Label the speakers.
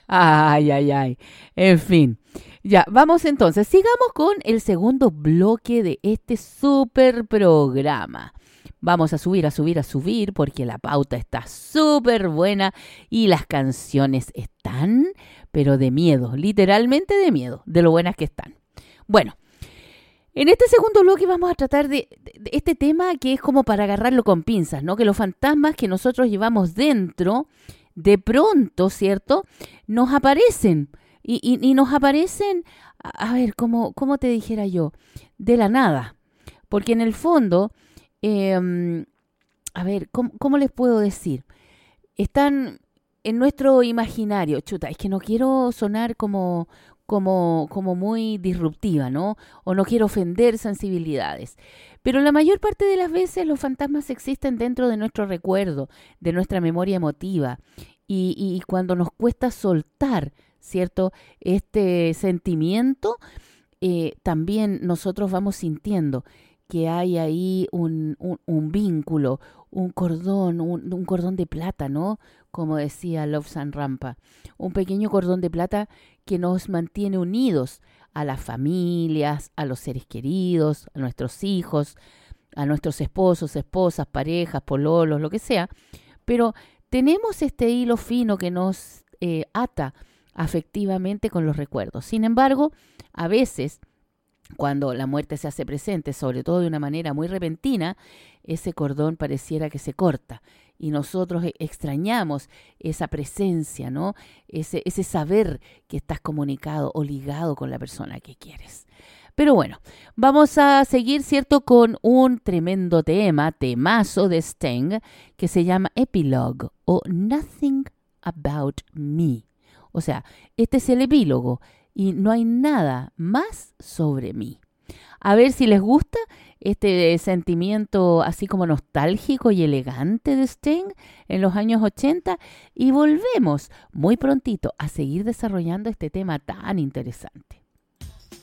Speaker 1: Ay, ay, ay. En fin. Ya, vamos entonces. Sigamos con el segundo bloque de este super programa. Vamos a subir, a subir, a subir, porque la pauta está súper buena y las canciones están, pero de miedo, literalmente de miedo, de lo buenas que están. Bueno, en este segundo bloque vamos a tratar de este tema que es como para agarrarlo con pinzas, ¿no? Que los fantasmas que nosotros llevamos dentro, de pronto, ¿cierto? Nos aparecen. Y nos aparecen, a ver, ¿cómo te dijera yo? De la nada. Porque en el fondo, a ver, ¿cómo les puedo decir? Están en nuestro imaginario. Chuta, es que no quiero sonar como muy disruptiva, ¿no? O no quiero ofender sensibilidades. Pero la mayor parte de las veces los fantasmas existen dentro de nuestro recuerdo, de nuestra memoria emotiva. Y cuando nos cuesta soltar, ¿cierto? Este sentimiento, también nosotros vamos sintiendo que hay ahí un vínculo, un cordón de plata, ¿no? Como decía Lobsang Rampa, un pequeño cordón de plata que nos mantiene unidos a las familias, a los seres queridos, a nuestros hijos, a nuestros esposos, esposas, parejas, pololos, lo que sea. Pero tenemos este hilo fino que nos ata afectivamente con los recuerdos. Sin embargo, a veces cuando la muerte se hace presente, sobre todo de una manera muy repentina, ese cordón pareciera que se corta y nosotros extrañamos esa presencia, ¿no? Ese saber que estás comunicado o ligado con la persona que quieres. Pero bueno, vamos a seguir, ¿cierto?, con un tremendo temazo de Sting, que se llama Epilogue o Nothing About Me. O sea, este es el epílogo y no hay nada más sobre mí. A ver si les gusta este sentimiento así como nostálgico y elegante de Sting en los años 80 y volvemos muy prontito a seguir desarrollando este tema tan interesante.